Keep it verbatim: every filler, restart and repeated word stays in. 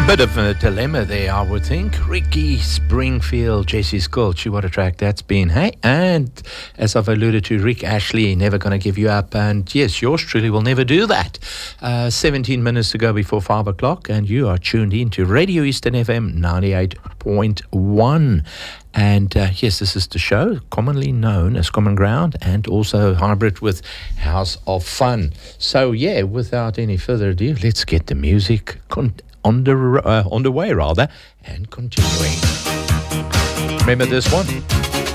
Bit of a dilemma there, I would think. Ricky Springfield, Jesse Sculch, what a track that's been, hey? And as I've alluded to, Rick Ashley, Never Gonna Give You Up. And yes, yours truly will never do that. Uh, seventeen minutes to go before five o'clock, and you are tuned in to Radio Eastern F M ninety-eight point one. And uh, yes, this is the show commonly known as Common Ground and also hybrid with House of Fun. So yeah, without any further ado, let's get the music con- on the uh, on the way rather and continuing. Remember this one?